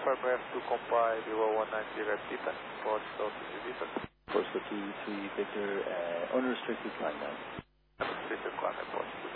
firmware to comply below 190 at Theta. Pode start to Vita. Force 3 Victor, unrestricted climb now. Unrestricted climb, pode.